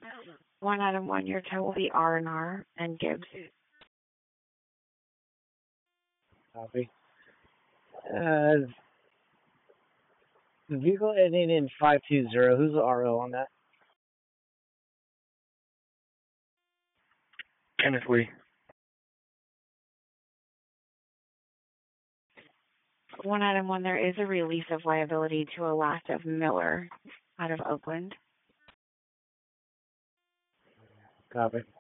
One item one, your tow will be R&R and Gibbs. Copy. The vehicle ending in 520, who's the RO on that? Kenneth Lee. One item one, there is a release of liability to a last of Miller out of Oakland. Copy.